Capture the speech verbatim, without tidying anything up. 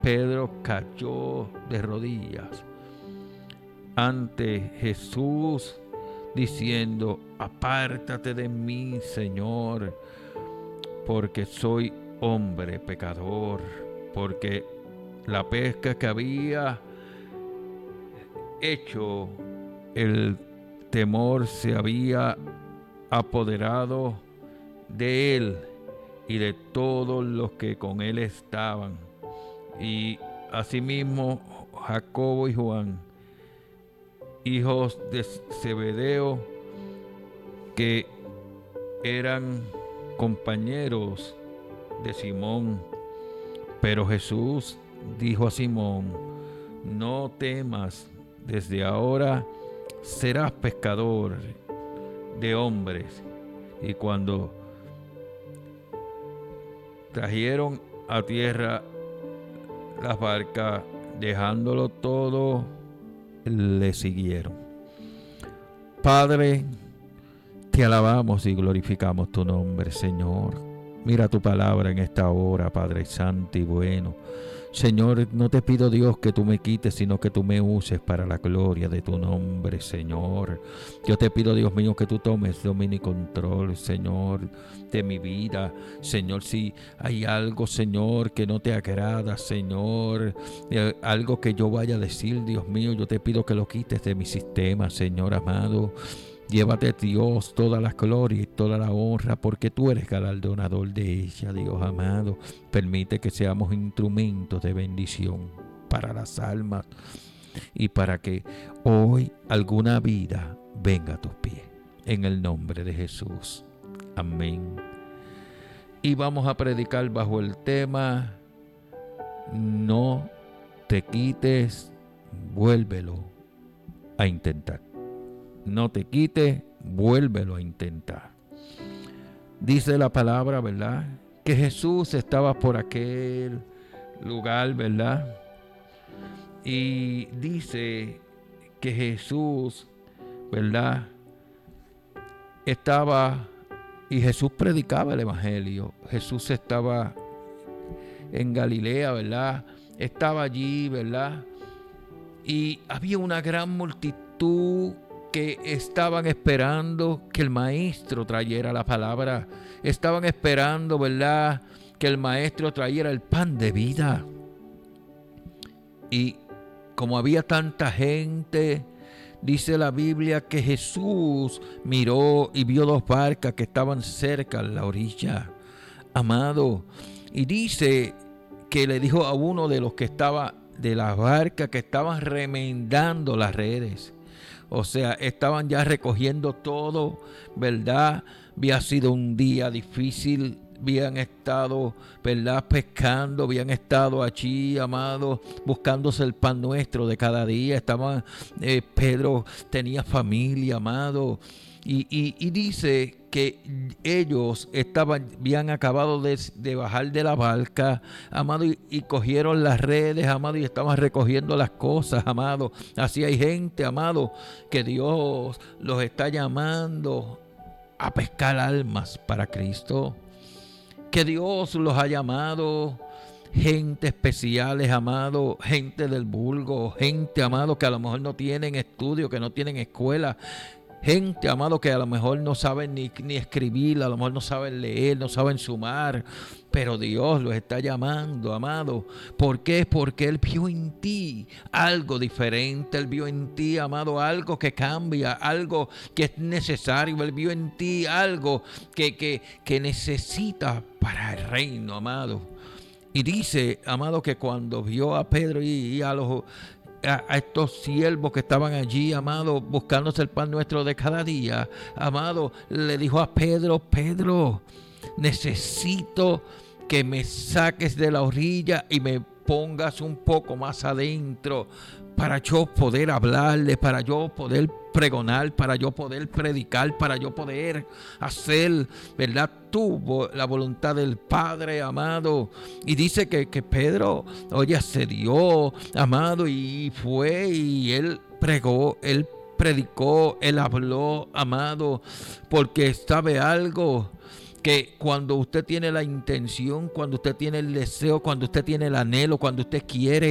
Pedro cayó de rodillas ante Jesús diciendo: apártate de mí, Señor, porque soy hombre pecador, porque la pesca que había hecho, el temor se había apoderado de él y de todos los que con él estaban. Y asimismo Jacobo y Juan, hijos de Zebedeo, que eran compañeros de Simón. Pero Jesús dijo a Simón: no temas, desde ahora serás pescador de hombres. Y cuando trajeron a tierra las barcas, dejándolo todo, le siguieron. Padre, te alabamos y glorificamos tu nombre, Señor. Mira tu palabra en esta hora, Padre Santo y bueno. Señor, no te pido, Dios, que tú me quites, sino que tú me uses para la gloria de tu nombre, Señor. Yo te pido, Dios mío, que tú tomes dominio y control, Señor, de mi vida. Señor, si hay algo, Señor, que no te agrada, Señor, eh, algo que yo vaya a decir, Dios mío, yo te pido que lo quites de mi sistema, Señor amado. Llévate, Dios, toda la gloria y toda la honra, porque tú eres galardonador de ella, Dios amado. Permite que seamos instrumentos de bendición para las almas y para que hoy alguna vida venga a tus pies. En el nombre de Jesús. Amén. Y vamos a predicar bajo el tema: no te quites, vuélvelo a intentar. No te quites, vuélvelo a intentar. Dice la palabra, ¿verdad?, que Jesús estaba por aquel lugar, ¿verdad? Y dice que Jesús, ¿verdad?, estaba, y Jesús predicaba el evangelio. Jesús estaba en Galilea, ¿verdad? Estaba allí, ¿verdad? Y había una gran multitud que estaban esperando que el maestro trayera la palabra. Estaban esperando, ¿verdad?, que el maestro trayera el pan de vida. Y como había tanta gente, dice la Biblia que Jesús miró y vio dos barcas que estaban cerca a la orilla, amado. Y dice que le dijo a uno de los que estaba de las barcas que estaban remendando las redes. O sea, estaban ya recogiendo todo, ¿verdad? Había sido un día difícil, habían estado, ¿verdad?, pescando, habían estado allí, amados, buscándose el pan nuestro de cada día. Estaban, eh, Pedro tenía familia, amado. Y, y, y dice que ellos estaban, habían acabado de, de bajar de la barca, amado, y, y cogieron las redes, amado, y estaban recogiendo las cosas, amado. Así hay gente, amado, que Dios los está llamando a pescar almas para Cristo. Que Dios los ha llamado gente especiales, amado, gente del vulgo, gente, amado, que a lo mejor no tienen estudio, que no tienen escuela. Gente, amado, que a lo mejor no saben ni, ni escribir, a lo mejor no saben leer, no saben sumar, pero Dios los está llamando, amado. ¿Por qué? Porque Él vio en ti algo diferente, Él vio en ti, amado, algo que cambia, algo que es necesario. Él vio en ti algo que, que, que necesitas para el reino, amado. Y dice, amado, que cuando vio a Pedro y, y a los... A, a estos siervos que estaban allí, amado, buscándose el pan nuestro de cada día, amado, le dijo a Pedro: Pedro, necesito que me saques de la orilla y me pongas un poco más adentro para yo poder hablarle, para yo poder pregonar, para yo poder predicar, para yo poder hacer, ¿verdad?, tu, la voluntad del Padre, amado. Y dice que, que Pedro, oye, accedió, amado, y fue y él pregó, él predicó, él habló, amado, porque sabe algo, que cuando usted tiene la intención, cuando usted tiene el deseo, cuando usted tiene el anhelo, cuando usted quiere